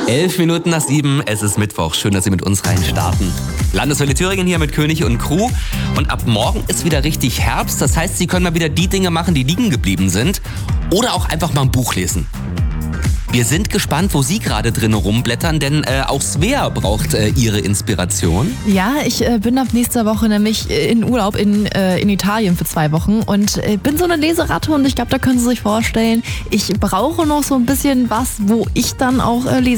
11 Minuten nach 7, es ist Mittwoch. Schön, dass Sie mit uns reinstarten. Landeswelle Thüringen hier mit König und Crew. Und ab morgen ist wieder richtig Herbst. Das heißt, Sie können mal wieder die Dinge machen, die liegen geblieben sind. Oder auch einfach mal ein Buch lesen. Wir sind gespannt, wo Sie gerade drin rumblättern, denn auch Svea braucht ihre Inspiration. Ja, ich bin ab nächster Woche nämlich in Urlaub in Italien für 2 Wochen und bin so eine Leseratte und ich glaube, da können Sie sich vorstellen, ich brauche noch so ein bisschen was, wo ich dann auch lesen